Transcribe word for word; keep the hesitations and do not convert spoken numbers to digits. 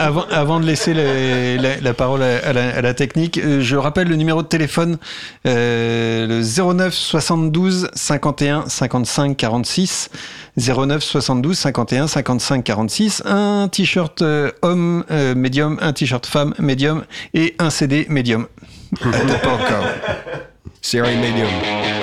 avant, avant de laisser les, la, la parole à, à, la, à la technique, je rappelle le numéro de téléphone, euh, le zéro neuf soixante-douze cinquante et un cinquante-cinq quarante-six. zéro neuf soixante-douze cinquante et un cinquante-cinq quarante-six. Un t-shirt euh, homme euh, médium, un t-shirt femme médium et un C D médium. Peut-être pas encore. Série médium.